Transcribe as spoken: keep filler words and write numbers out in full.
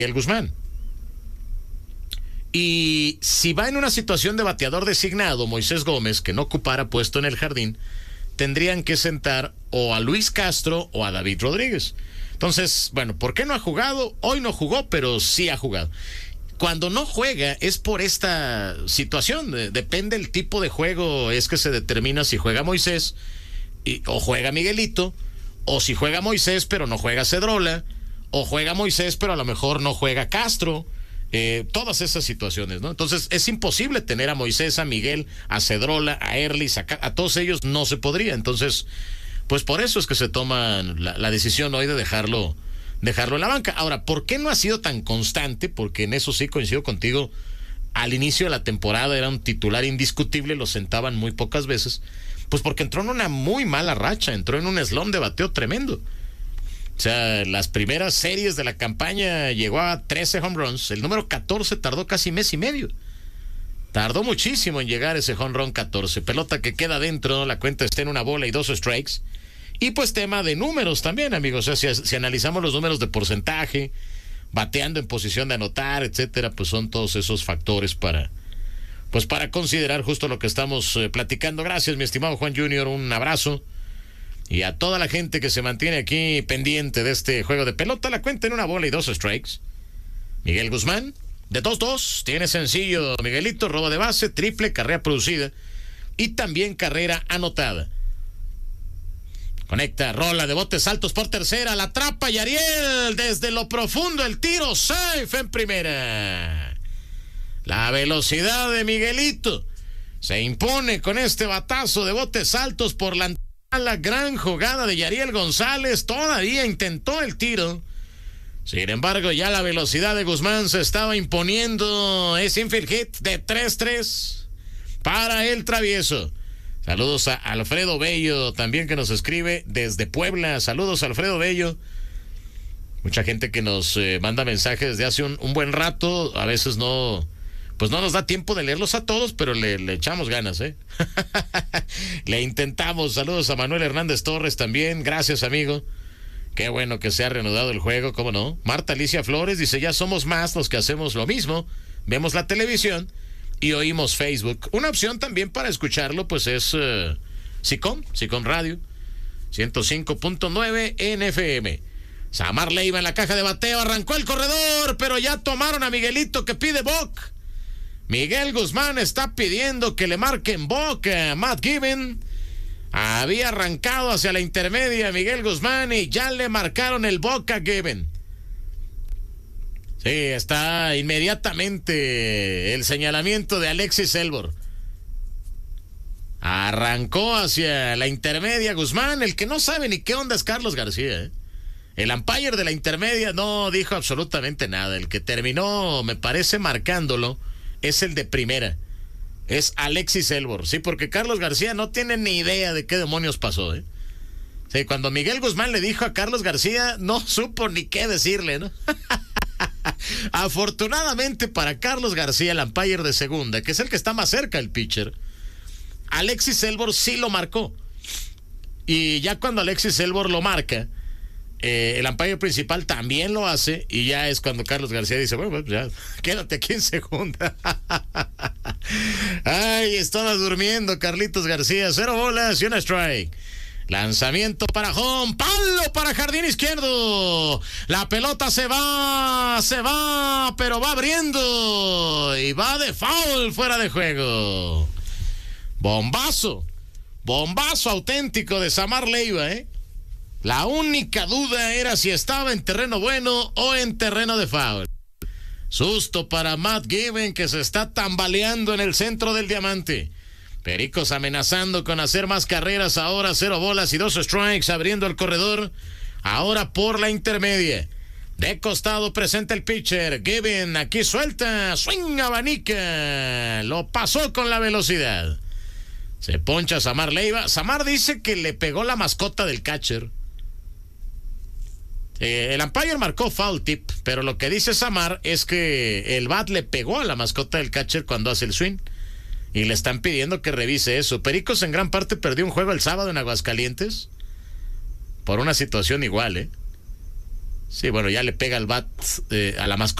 Miguel Guzmán. Y si va en una situación de bateador designado, Moisés Gómez, que no ocupara puesto en el jardín, tendrían que sentar o a Luis Castro o a David Rodríguez. Entonces, bueno, ¿por qué no ha jugado? Hoy no jugó, pero sí ha jugado. Cuando no juega es por esta situación. Depende del tipo de juego, es que se determina si juega Moisés y, o juega Miguelito, o si juega Moisés pero no juega Cedrola, o juega Moisés pero a lo mejor no juega Castro. Eh, todas esas situaciones, ¿no? Entonces es imposible tener a Moisés, a Miguel, a Cedrola, a Erlis, a, a todos ellos no se podría. Entonces, pues por eso es que se toma la, la decisión hoy de dejarlo, dejarlo en la banca. Ahora, ¿por qué no ha sido tan constante? Porque en eso sí coincido contigo. Al inicio de la temporada era un titular indiscutible, lo sentaban muy pocas veces. Pues porque entró en una muy mala racha, entró en un slump de bateo tremendo. O sea, las primeras series de la campaña llegó a trece home runs. El número catorce tardó casi mes y medio. Tardó muchísimo en llegar ese home run catorce. Pelota que queda dentro, la cuenta está en una bola y dos strikes. Y pues tema de números también, amigos. O sea, si, si analizamos los números de porcentaje, bateando en posición de anotar, etcétera, pues son todos esos factores para, pues para considerar justo lo que estamos eh, platicando. Gracias, mi estimado Juan Junior, un abrazo. Y a toda la gente que se mantiene aquí pendiente de este juego de pelota, la cuenta en una bola y dos strikes. Miguel Guzmán, de dos dos, tiene sencillo. Miguelito, robo de base, triple, carrera producida y también carrera anotada. Conecta, rola de botes altos por tercera, la atrapa y Ariel desde lo profundo, el tiro, safe en primera. La velocidad de Miguelito se impone con este batazo de botes altos por la la gran jugada de Yariel González. Todavía intentó el tiro, sin embargo ya la velocidad de Guzmán se estaba imponiendo. Es infield hit de tres tres para el travieso. Saludos a Alfredo Bello también, que nos escribe desde Puebla. Saludos, Alfredo Bello. Mucha gente que nos eh, manda mensajes desde hace un, un buen rato. A veces no, pues no nos da tiempo de leerlos a todos, pero le, le echamos ganas, ¿eh? Le intentamos. Saludos a Manuel Hernández Torres también. Gracias, amigo. Qué bueno que se ha reanudado el juego, ¿cómo no? Marta Alicia Flores dice, ya somos más los que hacemos lo mismo. Vemos la televisión y oímos Facebook. Una opción también para escucharlo, pues es uh, SICOM, SICOM Radio, ciento cinco punto nueve en F M. Samar Leiva en la caja de bateo, arrancó el corredor, pero ya tomaron a Miguelito que pide boc. Miguel Guzmán está pidiendo que le marquen boca a Matt Given. Había arrancado hacia la intermedia Miguel Guzmán y ya le marcaron el boca a Given. Sí, está inmediatamente el señalamiento de Alexis Elbor. Arrancó hacia la intermedia Guzmán. El que no sabe ni qué onda es Carlos García, ¿eh? El umpire de la intermedia no dijo absolutamente nada. El que terminó, me parece, marcándolo es el de primera. Es Alexis Elbor. Sí, porque Carlos García no tiene ni idea de qué demonios pasó, ¿eh? Sí, cuando Miguel Guzmán le dijo a Carlos García, no supo ni qué decirle, ¿no? Afortunadamente para Carlos García, el umpire de segunda, que es el que está más cerca del pitcher, Alexis Elbor sí lo marcó. Y ya cuando Alexis Elbor lo marca, eh, el umpire principal también lo hace, y ya es cuando Carlos García dice, bueno, pues ya, quédate aquí en segunda. Ay, estaba durmiendo Carlitos García. Cero bolas y una strike. Lanzamiento para home, palo para jardín izquierdo. La pelota se va, se va, pero va abriendo y va de foul fuera de juego. Bombazo, bombazo auténtico de Samar Leiva, ¿eh? La única duda era si estaba en terreno bueno o en terreno de foul. Susto para Matt Given, que se está tambaleando en el centro del diamante. Pericos amenazando con hacer más carreras. Ahora cero bolas y dos strikes abriendo el corredor. Ahora por la intermedia. De costado presenta el pitcher. Given aquí suelta. Swing abanica. Lo pasó con la velocidad. Se poncha Samar Leiva. Samar dice que le pegó la mascota del catcher. Eh, el umpire marcó foul tip, pero lo que dice Samar es que el bat le pegó a la mascota del catcher cuando hace el swing. Y le están pidiendo que revise eso. Pericos en gran parte perdió un juego el sábado en Aguascalientes por una situación igual, ¿eh? Sí, bueno, ya le pega el bat eh, a la mascota